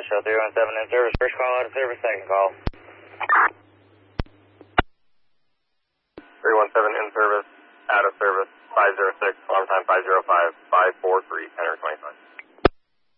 Show 317 in service. First call out of service, second call. 317 in service, out of service, 506, alarm time 505, 543, enter 25.